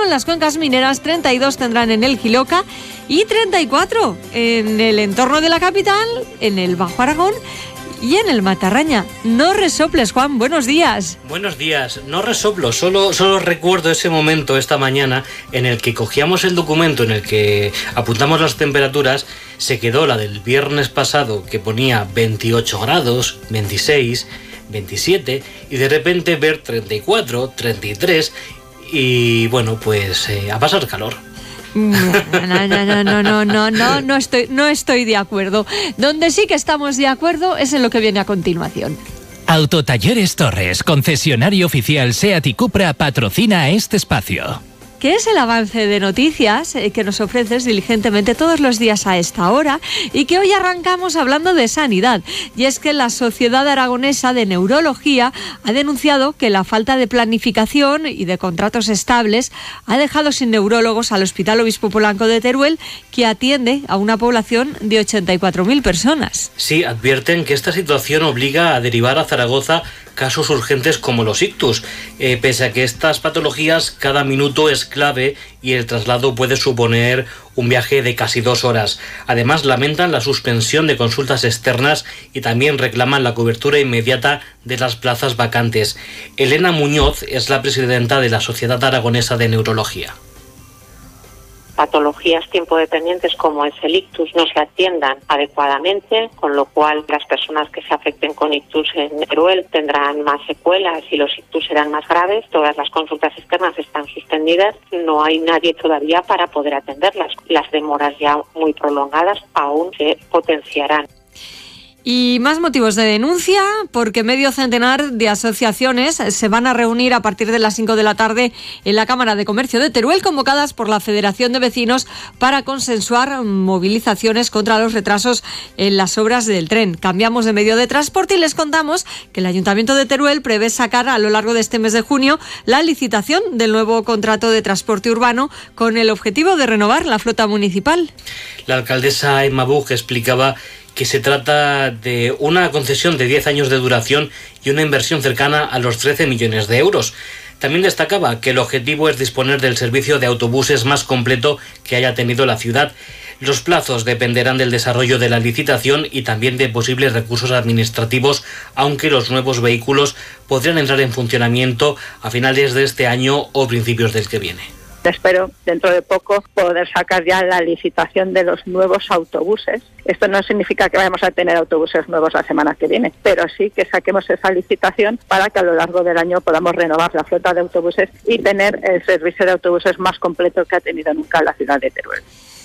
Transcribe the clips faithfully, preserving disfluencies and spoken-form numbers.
en las cuencas mineras, treinta y dos tendrán en el Jiloca y treinta y cuatro en el entorno de la capital, en el Bajo Aragón y en el Matarraña. No resoples, Juan, buenos días. Buenos días, no resoplo, solo, solo recuerdo ese momento esta mañana en el que cogíamos el documento en el que apuntamos las temperaturas. Se quedó la del viernes pasado que ponía veintiocho grados, veintiséis, veintisiete y de repente ver treinta y cuatro, treinta y tres y bueno, pues eh, a pasar calor. No, no, no, no, no, no, no, no estoy, no estoy de acuerdo. Donde sí que estamos de acuerdo es en lo que viene a continuación. Autotalleres Torres, concesionario oficial SEAT y Cupra, patrocina este espacio. ¿Qué es el avance de noticias que nos ofreces diligentemente todos los días a esta hora y que hoy arrancamos hablando de sanidad? Y es que la Sociedad Aragonesa de Neurología ha denunciado que la falta de planificación y de contratos estables ha dejado sin neurólogos al Hospital Obispo Polanco de Teruel, que atiende a una población de ochenta y cuatro mil personas. Sí, advierten que esta situación obliga a derivar a Zaragoza casos urgentes como los ictus, eh, pese a que estas patologías cada minuto es clave y el traslado puede suponer un viaje de casi dos horas. Además, lamentan la suspensión de consultas externas y también reclaman la cobertura inmediata de las plazas vacantes. Elena Muñoz es la presidenta de la Sociedad Aragonesa de Neurología. Patologías tiempo dependientes como es el ictus no se atiendan adecuadamente, con lo cual las personas que se afecten con ictus en Teruel tendrán más secuelas y los ictus serán más graves. Todas las consultas externas están suspendidas, no hay nadie todavía para poder atenderlas. Las demoras ya muy prolongadas aún se potenciarán. Y más motivos de denuncia, porque medio centenar de asociaciones se van a reunir a partir de las cinco de la tarde en la Cámara de Comercio de Teruel, convocadas por la Federación de Vecinos para consensuar movilizaciones contra los retrasos en las obras del tren. Cambiamos de medio de transporte y les contamos que el Ayuntamiento de Teruel prevé sacar a lo largo de este mes de junio la licitación del nuevo contrato de transporte urbano con el objetivo de renovar la flota municipal. La alcaldesa Emma Buch explicaba que se trata de una concesión de diez años de duración y una inversión cercana a los trece millones de euros. También destacaba que el objetivo es disponer del servicio de autobuses más completo que haya tenido la ciudad. Los plazos dependerán del desarrollo de la licitación y también de posibles recursos administrativos, aunque los nuevos vehículos podrían entrar en funcionamiento a finales de este año o principios del que viene. Espero dentro de poco poder sacar ya la licitación de los nuevos autobuses. Esto no significa que vayamos a tener autobuses nuevos la semana que viene, pero sí que saquemos esa licitación para que a lo largo del año podamos renovar la flota de autobuses y tener el servicio de autobuses más completo que ha tenido nunca la ciudad de Teruel.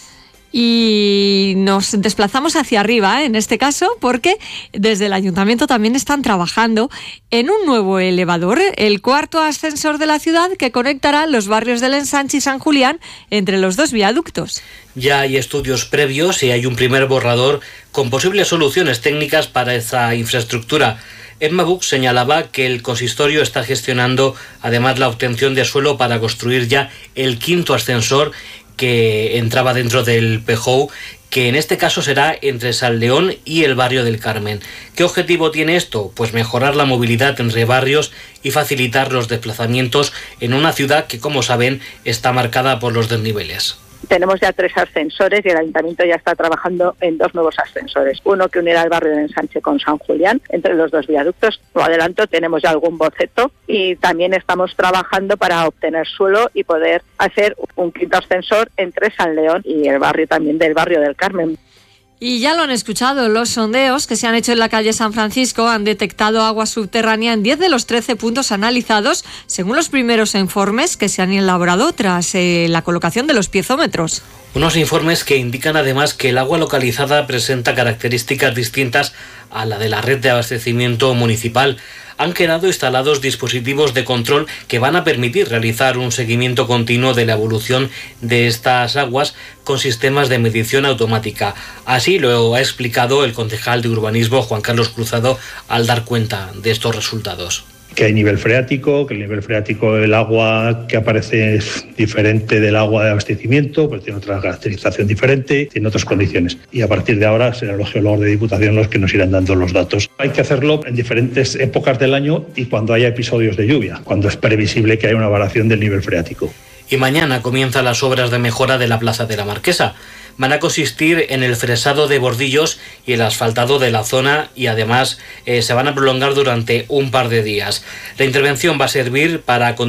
Y nos desplazamos hacia arriba, ¿eh? En este caso, porque desde el Ayuntamiento también están trabajando en un nuevo elevador, el cuarto ascensor de la ciudad que conectará los barrios del Ensanche y San Julián entre los dos viaductos. Ya hay estudios previos y hay un primer borrador con posibles soluciones técnicas para esa infraestructura. Emma Buch señalaba que el consistorio está gestionando además la obtención de suelo para construir ya el quinto ascensor que entraba dentro del Pejou, que en este caso será entre San León y el barrio del Carmen. ¿Qué objetivo tiene esto? Pues mejorar la movilidad entre barrios y facilitar los desplazamientos en una ciudad que, como saben, está marcada por los desniveles. Tenemos ya tres ascensores y el Ayuntamiento ya está trabajando en dos nuevos ascensores. Uno que unirá el barrio de Ensanche con San Julián, entre los dos viaductos. Por adelanto tenemos ya algún boceto y también estamos trabajando para obtener suelo y poder hacer un quinto ascensor entre San León y el barrio también del barrio del Carmen. Y ya lo han escuchado, los sondeos que se han hecho en la calle San Francisco han detectado agua subterránea en diez de los trece puntos analizados, según los primeros informes que se han elaborado tras eh, la colocación de los piezómetros. Unos informes que indican además que el agua localizada presenta características distintas a la de la red de abastecimiento municipal. Han quedado instalados dispositivos de control que van a permitir realizar un seguimiento continuo de la evolución de estas aguas con sistemas de medición automática. Así lo ha explicado el concejal de urbanismo Juan Carlos Cruzado al dar cuenta de estos resultados. Que hay nivel freático, que el nivel freático del agua que aparece es diferente del agua de abastecimiento, pues tiene otra caracterización diferente, tiene otras condiciones. Y a partir de ahora serán los geólogos de Diputación los que nos irán dando los datos. Hay que hacerlo en diferentes épocas del año y cuando haya episodios de lluvia, cuando es previsible que haya una variación del nivel freático. Y mañana comienzan las obras de mejora de la Plaza de la Marquesa. Van a consistir en el fresado de bordillos y el asfaltado de la zona y además eh, se van a prolongar durante un par de días. La intervención va a servir para